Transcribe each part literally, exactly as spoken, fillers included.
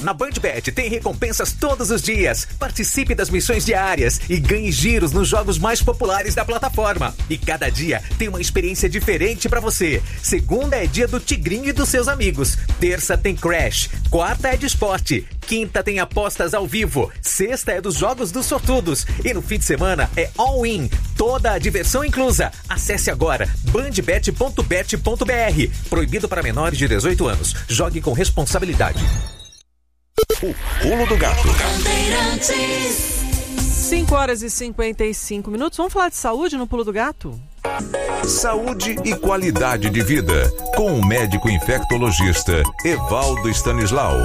Na BandBet tem recompensas todos os dias. Participe das missões diárias e ganhe giros nos jogos mais populares da plataforma. E cada dia tem uma experiência diferente pra você. Segunda é dia do Tigrinho e dos seus amigos. Terça tem Crash. Quarta é de esporte. Quinta tem apostas ao vivo. Sexta é dos jogos dos sortudos. E no fim de semana é all-in. Toda a diversão inclusa. Acesse agora bandbet ponto bet ponto br. Proibido para menores de dezoito anos. Jogue com responsabilidade. O Pulo do Gato. cinco horas e cinquenta e cinco minutos. Vamos falar de saúde no Pulo do Gato? Saúde e qualidade de vida. Com o médico infectologista Evaldo Stanislau.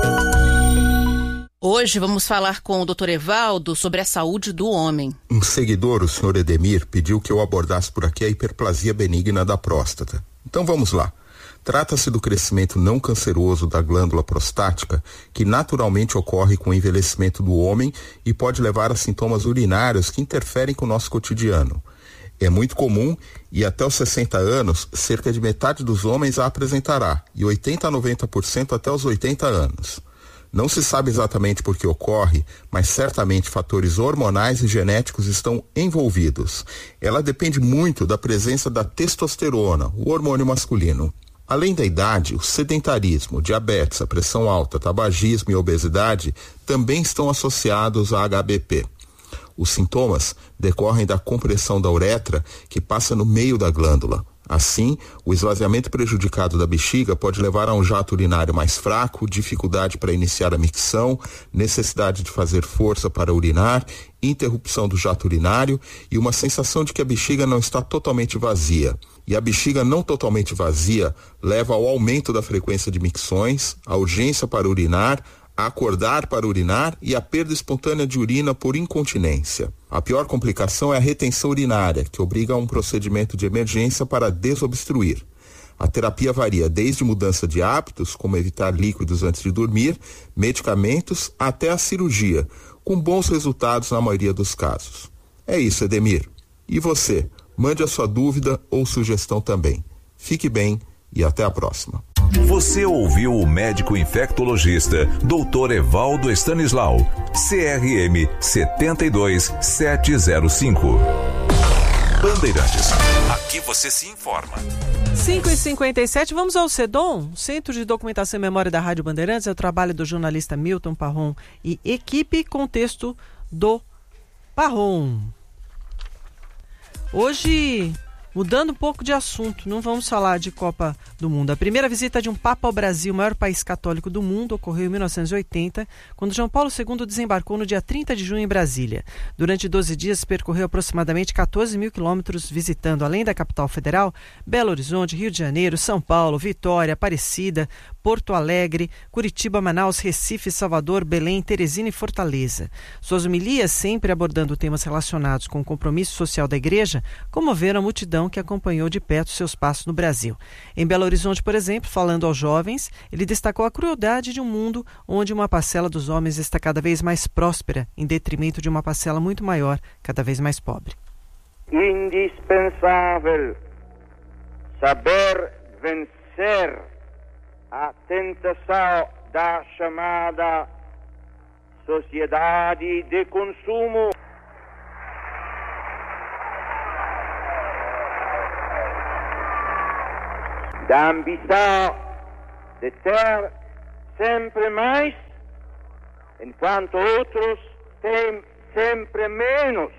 Hoje vamos falar com o doutor Evaldo sobre a saúde do homem. Um seguidor, o senhor Edemir, pediu que eu abordasse por aqui a hiperplasia benigna da próstata. Então vamos lá. Trata-se do crescimento não canceroso da glândula prostática, que naturalmente ocorre com o envelhecimento do homem e pode levar a sintomas urinários que interferem com o nosso cotidiano. É muito comum e até os sessenta anos, cerca de metade dos homens a apresentará, e oitenta a noventa por cento até os oitenta anos. Não se sabe exatamente por que ocorre, mas certamente fatores hormonais e genéticos estão envolvidos. Ela depende muito da presença da testosterona, o hormônio masculino. Além da idade, o sedentarismo, diabetes, a pressão alta, tabagismo e obesidade também estão associados a H B P. Os sintomas decorrem da compressão da uretra, que passa no meio da glândula. Assim, o esvaziamento prejudicado da bexiga pode levar a um jato urinário mais fraco, dificuldade para iniciar a micção, necessidade de fazer força para urinar, interrupção do jato urinário e uma sensação de que a bexiga não está totalmente vazia. E a bexiga não totalmente vazia leva ao aumento da frequência de micções, a urgência para urinar, a acordar para urinar e a perda espontânea de urina por incontinência. A pior complicação é a retenção urinária, que obriga a um procedimento de emergência para desobstruir. A terapia varia desde mudança de hábitos, como evitar líquidos antes de dormir, medicamentos, até a cirurgia, com bons resultados na maioria dos casos. É isso, Edemir. E você? Mande a sua dúvida ou sugestão também. Fique bem e até a próxima. Você ouviu o médico infectologista doutor Evaldo Stanislau, C R M sete dois sete zero cinco. Bandeirantes, aqui você se informa. cinco e cinquenta e sete, vamos ao CEDOM, Centro de Documentação e Memória da Rádio Bandeirantes. É o trabalho do jornalista Milton Parron e equipe, contexto do Parron. Hoje, mudando um pouco de assunto, não vamos falar de Copa do Mundo. A primeira visita de um Papa ao Brasil, o maior país católico do mundo, ocorreu em mil novecentos e oitenta, quando João Paulo segundo desembarcou no dia trinta de junho em Brasília. Durante doze dias, percorreu aproximadamente catorze mil quilômetros, visitando, além da capital federal, Belo Horizonte, Rio de Janeiro, São Paulo, Vitória, Aparecida, Porto Alegre, Curitiba, Manaus, Recife, Salvador, Belém, Teresina e Fortaleza. Suas homilias, sempre abordando temas relacionados com o compromisso social da Igreja, comoveram a multidão que acompanhou de perto seus passos no Brasil. Em Belo Horizonte, por exemplo, falando aos jovens, ele destacou a crueldade de um mundo onde uma parcela dos homens está cada vez mais próspera, em detrimento de uma parcela muito maior, cada vez mais pobre. Indispensável saber vencer a tentação da chamada sociedade de consumo. Da ambição de ter sempre mais, enquanto outros têm sempre menos.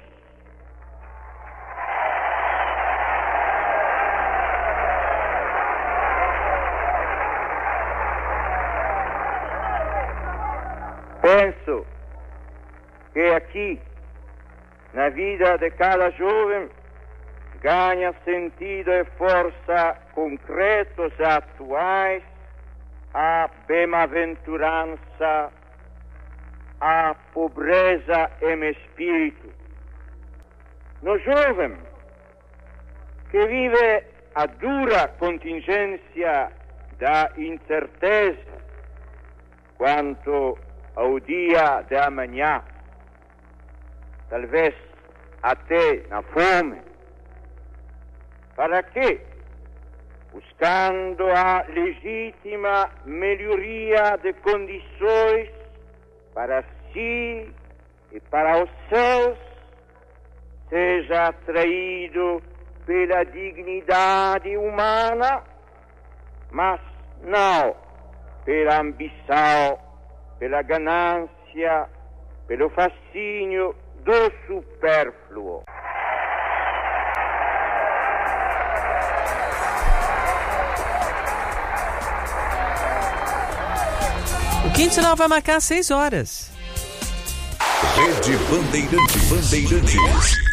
Penso que aqui, na vida de cada jovem, ganha sentido e força concretos e atuais a bem-aventurança, a pobreza em espírito. No jovem que vive a dura contingência da incerteza quanto ao dia de amanhã, talvez até na fome. Para que buscando a legítima melhoria de condições para si e para os seus, seja atraído pela dignidade humana, mas não pela ambição, pela ganância, pelo fascínio do supérfluo. O quinto sinal vai marcar seis horas. Rede Bandeirantes. Bandeirantes.